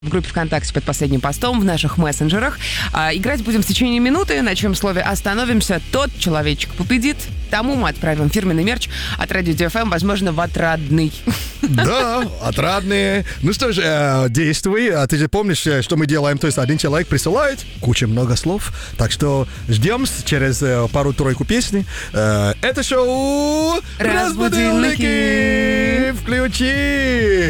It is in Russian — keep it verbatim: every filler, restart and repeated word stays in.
в группе ВКонтакте под последним постом, в наших мессенджерах. А, играть будем в течение минуты. На чем слове остановимся, тот человечек победит. Тому мы отправим фирменный мерч от Радио Ди Эф Эм, возможно, в отрадный. Да, отрадные. Ну что ж, э, действуй. А ты же помнишь, э, что мы делаем? То есть один человек присылает куча много слов. Так что ждем через э, пару-тройку песни. Э, это шоу Разбудилники. Включи!